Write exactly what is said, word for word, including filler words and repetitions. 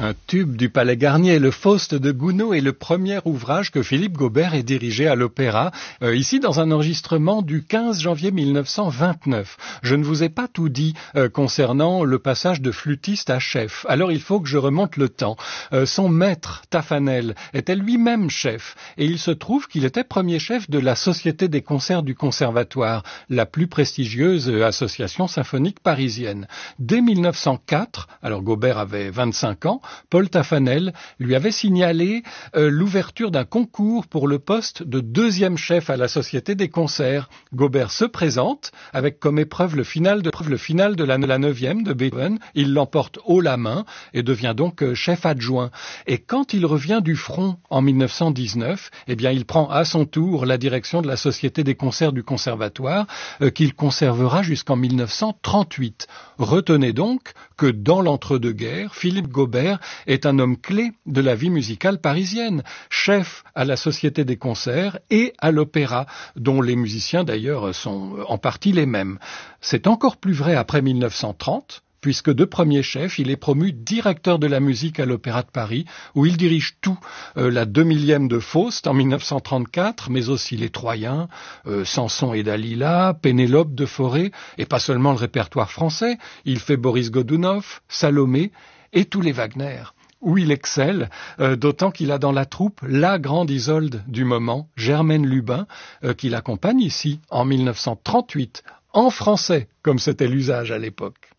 Un tube du Palais Garnier, le Faust de Gounod est le premier ouvrage que Philippe Gaubert ait dirigé à l'Opéra, euh, ici dans un enregistrement du quinze janvier mille neuf cent vingt-neuf. Je ne vous ai pas tout dit euh, concernant le passage de flûtiste à chef, alors il faut que je remonte le temps. Euh, son maître, Taffanel, était lui-même chef, et il se trouve qu'il était premier chef de la Société des concerts du Conservatoire, la plus prestigieuse association symphonique parisienne. Dès mille neuf cent quatre, alors Gaubert avait vingt-cinq ans, Paul Taffanel lui avait signalé euh, l'ouverture d'un concours pour le poste de deuxième chef à la Société des concerts. Gaubert se présente avec comme épreuve le final de, le final de la, la neuvième de Beethoven. Il l'emporte haut la main et devient donc euh, chef adjoint. Et quand il revient du front en mille neuf cent dix-neuf, eh bien il prend à son tour la direction de la Société des concerts du Conservatoire euh, qu'il conservera jusqu'en mille neuf cent trente-huit. Retenez donc que dans l'entre-deux-guerres, Philippe Gaubert est un homme clé de la vie musicale parisienne, chef à la Société des concerts et à l'Opéra, dont les musiciens d'ailleurs sont en partie les mêmes. C'est encore plus vrai après mille neuf cent trente, puisque de premier chef, il est promu directeur de la musique à l'Opéra de Paris, où il dirige tout, euh, la deux millième de Faust en mille neuf cent trente-quatre, mais aussi les Troyens, euh, Samson et Dalila, Pénélope de Forêt, et pas seulement le répertoire français, il fait Boris Godunov, Salomé et tous les Wagner, où il excelle, euh, d'autant qu'il a dans la troupe la grande Isolde du moment, Germaine Lubin, euh, qui l'accompagne ici en mille neuf cent trente-huit, en français, comme c'était l'usage à l'époque.